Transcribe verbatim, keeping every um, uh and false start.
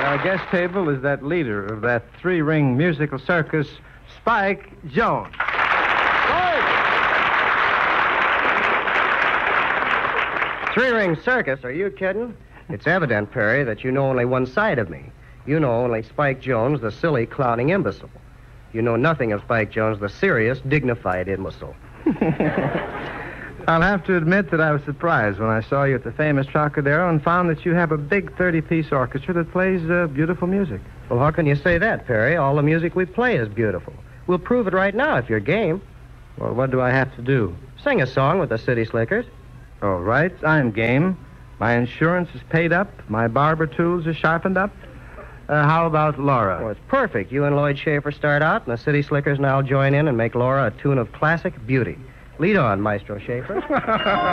Our guest table is that leader of that three-ring musical circus, Spike Jones. Three-ring circus? Are you kidding? It's evident, Perry, that you know only one side of me. You know only Spike Jones, the silly, clowning imbecile. You know nothing of Spike Jones, the serious, dignified imbecile. I'll have to admit that I was surprised when I saw you at the famous Trocadero and found that you have a big thirty-piece orchestra that plays uh, beautiful music. Well, how can you say that, Perry? All the music we play is beautiful. We'll prove it right now if you're game. Well, what do I have to do? Sing a song with the City Slickers. All right, I'm game. My insurance is paid up. My barber tools are sharpened up. Uh, how about Laura? Oh, it's perfect. You and Lloyd Schaefer start out, and the City Slickers now join in and make Laura a tune of classic beauty. Lead on, Maestro Schaefer.